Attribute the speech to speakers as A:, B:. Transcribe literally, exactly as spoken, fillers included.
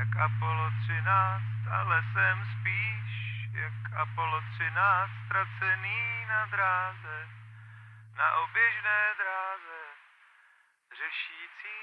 A: jak Apollo třináct, ale jsem spíš jak Apollo třináct, ztracený na dráze, na oběžné dráze, řešící